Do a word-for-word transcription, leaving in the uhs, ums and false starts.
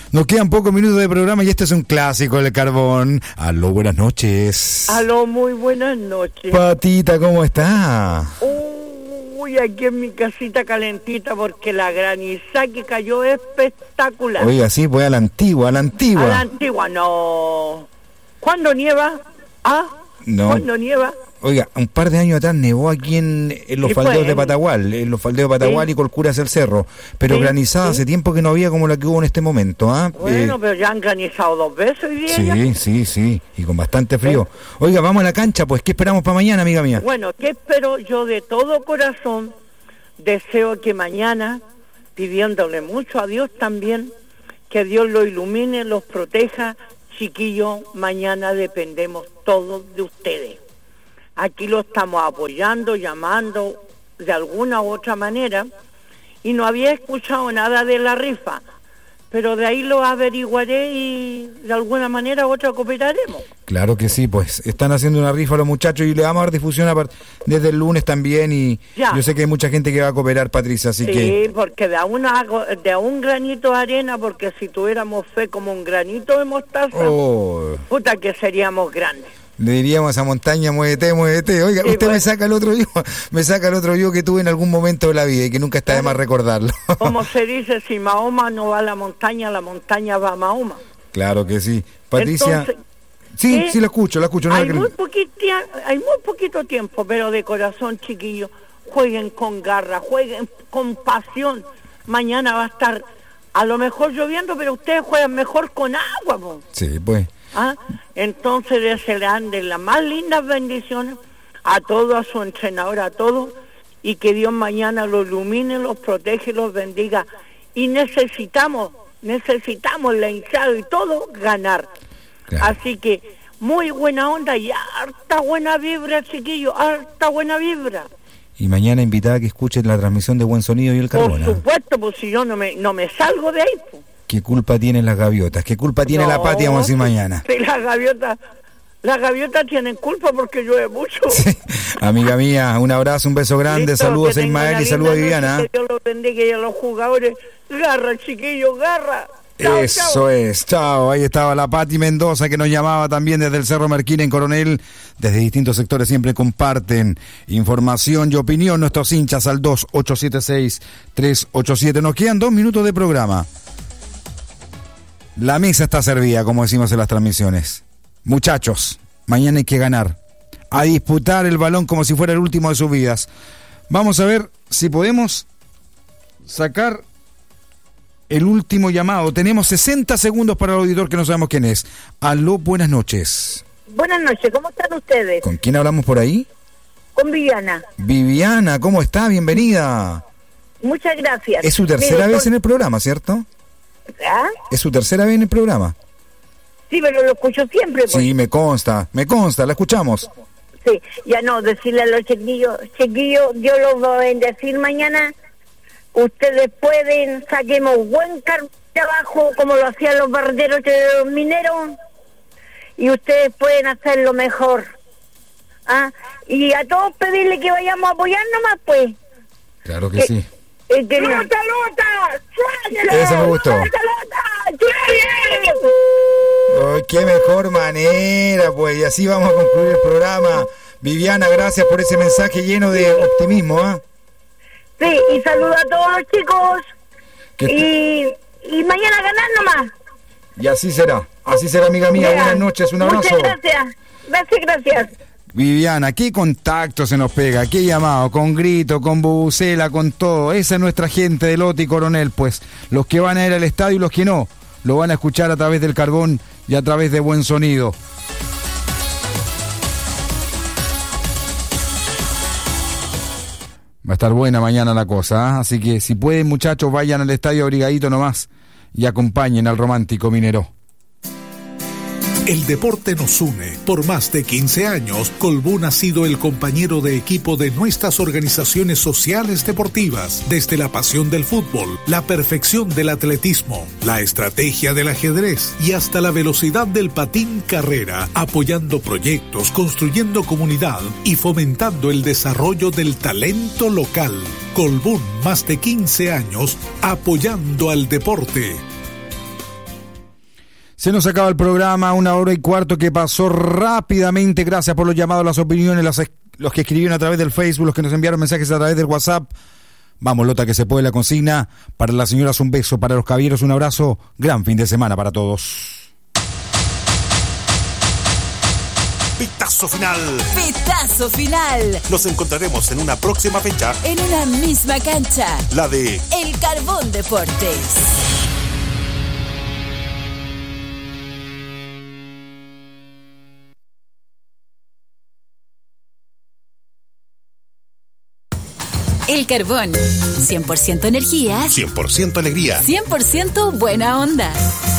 Nos quedan pocos minutos de programa y este es un clásico del Carbón. Aló, buenas noches. Aló, muy buenas noches. Patita, ¿cómo está? Uy, aquí en mi casita calentita porque la granizada que cayó es espectacular. Oiga, sí, pues a la antigua, a la antigua. A la antigua, no. ¿Cuándo nieva? ¿Ah? No. ¿Cuándo nieva? Oiga, un par de años atrás nevó aquí en, en los Sí, faldeos pues, de Patagual, en los faldeos de Patagual sí. y Colcura hacia el cerro. Pero Sí, granizada sí. hace tiempo que no había como la que hubo en este momento, ¿ah? Bueno, Eh, pero ya han granizado dos veces hoy día. ya. sí, sí, sí, y con bastante frío. Oiga, vamos a la cancha, pues, ¿qué esperamos para mañana, amiga mía? Bueno, ¿qué espero? Yo de todo corazón deseo que mañana, pidiéndole mucho a Dios también, que Dios lo ilumine, los proteja. Chiquillos, mañana dependemos todos de ustedes. Aquí lo estamos apoyando, llamando de alguna u otra manera, y no había escuchado nada de la rifa, pero de ahí lo averiguaré y de alguna manera u otra cooperaremos. Claro que sí, pues están haciendo una rifa a los muchachos y le vamos a dar difusión a part- desde el lunes también y Ya. yo sé que hay mucha gente que va a cooperar, Patricia, así Sí, que... porque de a, una, de a un granito de arena, porque si tuviéramos fe como un granito de mostaza, Oh, puta que seríamos grandes. le diríamos a esa montaña, muévete, muévete. Oiga, Sí, usted me pues. saca el otro yo, me saca el otro yo que tuve en algún momento de la vida y que nunca está de más recordarlo. Como se dice, si Mahoma no va a la montaña, la montaña va a Mahoma. Claro que sí. Patricia... Entonces, sí, ¿eh? sí, lo escucho, lo escucho. No hay, le- muy poquitia- hay muy poquito tiempo, pero de corazón, chiquillos, jueguen con garra, jueguen con pasión. Mañana va a estar a lo mejor lloviendo, pero ustedes juegan mejor con agua, po. Sí, pues. ¿Ah? Entonces desearán de las más lindas bendiciones a todos, a su entrenador, a todos, y que Dios mañana los ilumine, los protege, los bendiga. Y necesitamos, necesitamos la hinchada y todo ganar. Claro. Así que muy buena onda y harta buena vibra, chiquillos, harta buena vibra. Y mañana invitada a que escuchen la transmisión de Buen Sonido y el Por Carbón. ¿ah? supuesto, pues si yo no me, no me salgo de ahí, pues. ¿Qué culpa tienen las gaviotas? ¿Qué culpa tiene la No, patria, vamos a decir sí, mañana? Sí, las gaviotas, las gaviotas tienen culpa porque llueve mucho. Sí. Amiga mía, un abrazo, un beso grande, Listo, saludos que a tengan Ismael una y saludos a linda Viviana. noche, que Dios los bendiga y a los jugadores. Garra, chiquillos, garra. Chao, Eso chao. es, chao, ahí estaba la Pati Mendoza que nos llamaba también desde el Cerro Merquín en Coronel, desde distintos sectores siempre comparten información y opinión nuestros hinchas al dos ocho siete seis tres ocho siete. Nos quedan dos minutos de programa. La mesa está servida, como decimos en las transmisiones. Muchachos, mañana hay que ganar, a disputar el balón como si fuera el último de sus vidas. Vamos a ver si podemos sacar el último llamado. Tenemos sesenta segundos para el auditor que no sabemos quién es. Aló, buenas noches. Buenas noches, ¿cómo están ustedes? ¿Con quién hablamos por ahí? Con Viviana. Viviana, ¿cómo está? Bienvenida. Muchas gracias. Es su tercera Mire, vez por- en el programa, ¿cierto? ¿Ah? Es su tercera vez en el programa. Sí, pero lo escucho siempre. Pues. Sí, me consta, me consta, la escuchamos. Sí, ya no, decirle a los chiquillos, chiquillos, Dios los va a bendecir mañana. Ustedes pueden, saquemos buen car- trabajo como lo hacían los barderos de los mineros y ustedes pueden hacerlo mejor. ¿Ah? Y a todos pedirle que vayamos a apoyar nomás, pues. Claro que Eh, sí. Eh, que no- ¡Lota, lota! Eso me gustó. ¡Lota, lota! ¡Sí! Oh, qué mejor manera, pues, y así vamos a concluir el programa. Viviana, gracias por ese mensaje lleno de optimismo, ¿ah? Sí, y saludo a todos los chicos. Que Y, y mañana ganar nomás. Y así será, así será, amiga mía. Ya. Buenas noches, un abrazo. Muchas gracias. Gracias, gracias. Viviana, ¿qué contacto se nos pega? ¿Qué llamado? Con grito, con bubucela, con todo. Esa es nuestra gente de Lota y Coronel, pues. Los que van a ir al estadio y los que no, lo van a escuchar a través del Carbón y a través de Buen Sonido. Va a estar buena mañana la cosa, ¿eh? Así que si pueden, muchachos, vayan al estadio abrigadito nomás y acompañen al romántico minero. El deporte nos une. Por más de quince años, Colbún ha sido el compañero de equipo de nuestras organizaciones sociales deportivas, desde la pasión del fútbol, la perfección del atletismo, la estrategia del ajedrez y hasta la velocidad del patín carrera, apoyando proyectos, construyendo comunidad y fomentando el desarrollo del talento local. Colbún, más de quince años, apoyando al deporte. Se nos acaba el programa, una hora y cuarto que pasó rápidamente. Gracias por los llamados, las opiniones, las, los que escribieron a través del Facebook, los que nos enviaron mensajes a través del WhatsApp. Vamos, Lota, que se puede la consigna. Para las señoras un beso, para los caballeros un abrazo. Gran fin de semana para todos. Pitazo final. Pitazo final. Nos encontraremos en una próxima fecha. En una misma cancha. La de El Carbón Deportes. El Carbón. cien por ciento energía. cien por ciento alegría. cien por ciento buena onda.